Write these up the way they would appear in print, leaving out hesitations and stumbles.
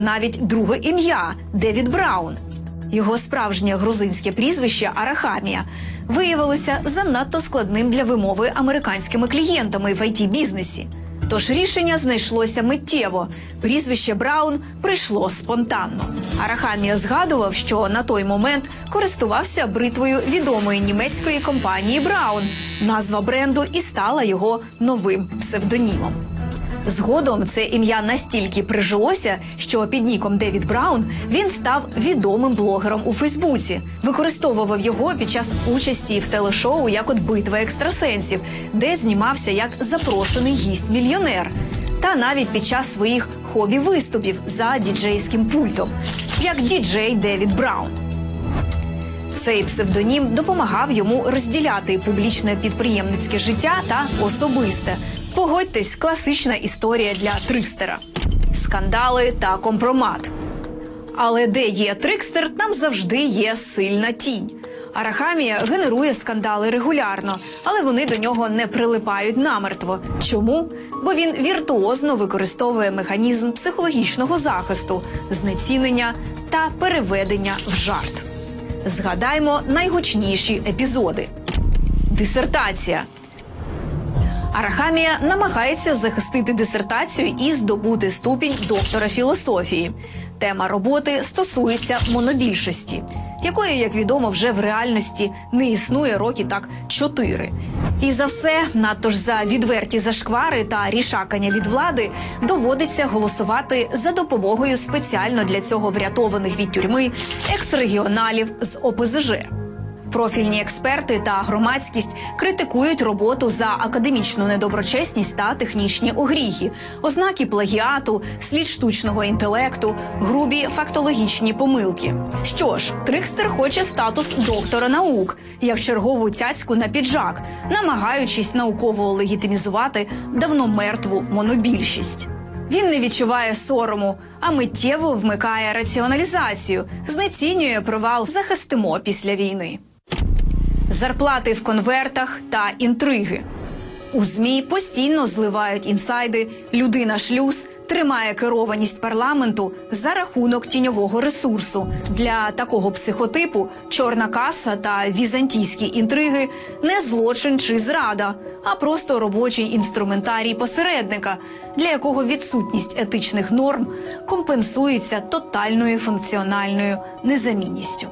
навіть друге ім'я – Девід Браун. Його справжнє грузинське прізвище Арахамія виявилося занадто складним для вимови американськими клієнтами в IT-бізнесі. Тож рішення знайшлося миттєво. Прізвище Браун прийшло спонтанно. Арахамія згадував, що на той момент користувався бритвою відомої німецької компанії Браун. Назва бренду і стала його новим псевдонімом. Згодом це ім'я настільки прижилося, що під ніком Девід Браун він став відомим блогером у Фейсбуці. Використовував його під час участі в телешоу як от «Битва екстрасенсів», де знімався як запрошений гість-мільйонер. Та навіть під час своїх хобі-виступів за діджейським пультом, як діджей Девід Браун. Цей псевдонім допомагав йому розділяти публічне підприємницьке життя та особисте. Погодьтесь, класична історія для трикстера. Скандали та компромат. Але де є трикстер, там завжди є сильна тінь. Арахамія генерує скандали регулярно, але вони до нього не прилипають намертво. Чому? Бо він віртуозно використовує механізм психологічного захисту, знецінення та переведення в жарт. Згадаймо найгучніші епізоди. Дисертація. Арахамія намагається захистити дисертацію і здобути ступінь доктора філософії. Тема роботи стосується монобільшості, якої, як відомо, вже в реальності не існує роки так 4. І за все, надто ж за відверті зашквари та рішакання від влади, доводиться голосувати за допомогою спеціально для цього врятованих від тюрми екс-регіоналів з ОПЗЖ. Профільні експерти та громадськість критикують роботу за академічну недоброчесність та технічні огріхи, ознаки плагіату, слід штучного інтелекту, грубі фактологічні помилки. Що ж, трикстер хоче статус доктора наук, як чергову цяцьку на піджак, намагаючись науково легітимізувати давно мертву монобільшість. Він не відчуває сорому, а миттєво вмикає раціоналізацію, знецінює провал «захистимо після війни». Зарплати в конвертах та інтриги. У ЗМІ постійно зливають інсайди, людина-шлюз тримає керованість парламенту за рахунок тіньового ресурсу. Для такого психотипу чорна каса та візантійські інтриги – не злочин чи зрада, а просто робочий інструментарій посередника, для якого відсутність етичних норм компенсується тотальною функціональною незамінністю.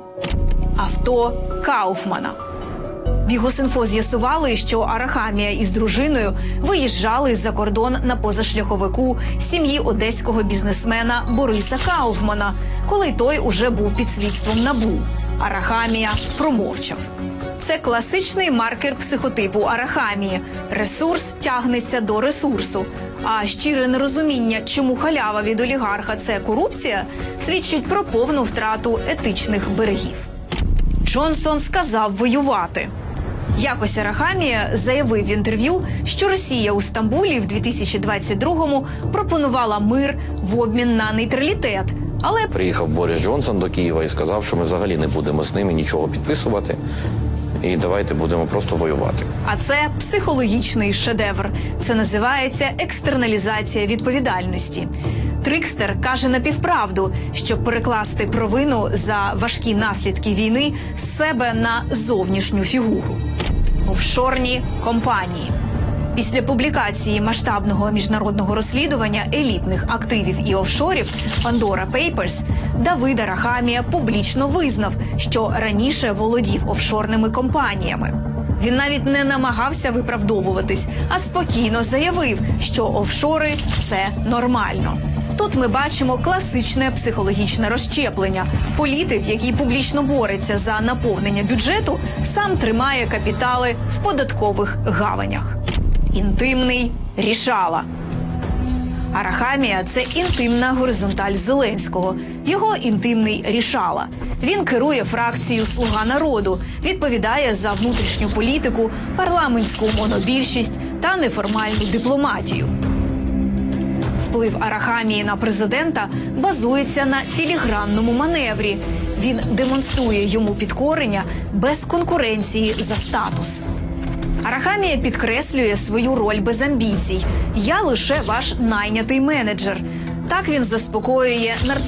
Авто Кауфмана. Бігус.Інфо з'ясували, що Арахамія із дружиною виїжджали за кордон на позашляховику сім'ї одеського бізнесмена Бориса Кауфмана, коли той уже був під слідством НАБУ. Арахамія промовчав. Це класичний маркер психотипу Арахамії. Ресурс тягнеться до ресурсу. А щире нерозуміння, чому халява від олігарха – це корупція, свідчить про повну втрату етичних берегів. Джонсон сказав воювати. Якось Арахамія заявив в інтерв'ю, що Росія у Стамбулі в 2022-му пропонувала мир в обмін на нейтралітет. Але приїхав Борис Джонсон до Києва і сказав, що ми взагалі не будемо з ними нічого підписувати. І давайте будемо просто воювати. А це психологічний шедевр. Це називається екстерналізація відповідальності. Трикстер каже напівправду, щоб перекласти провину за важкі наслідки війни з себе на зовнішню фігуру. Офшорні компанії. Після публікації масштабного міжнародного розслідування елітних активів і офшорів Pandora Papers, Давид Арахамія публічно визнав, що раніше володів офшорними компаніями. Він навіть не намагався виправдовуватись, а спокійно заявив, що офшори – це нормально. Тут ми бачимо класичне психологічне розщеплення. Політик, який публічно бореться за наповнення бюджету, сам тримає капітали в податкових гаванях. Інтимний рішала. Арахамія – це інтимна горизонталь Зеленського, його інтимний рішала. Він керує фракцією «Слуга народу», відповідає за внутрішню політику, парламентську монобільшість та неформальну дипломатію. Вплив Арахамії на президента базується на філігранному маневрі. Він демонструє йому підкорення без конкуренції за статус. Арахамія підкреслює свою роль без амбіцій. «Я лише ваш найнятий менеджер». Так він заспокоює нарцисів.